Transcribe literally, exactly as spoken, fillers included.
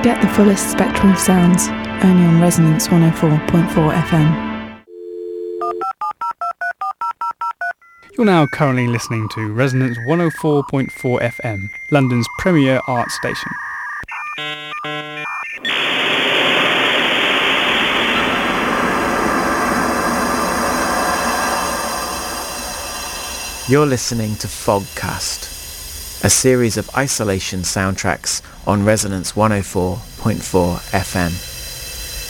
Get the fullest spectrum of sounds, only on Resonance one oh four point four F M. You're now currently listening to Resonance one oh four point four F M, London's premier art station. You're listening to Fogcast, a series of isolation soundtracks on Resonance one oh four point four F M.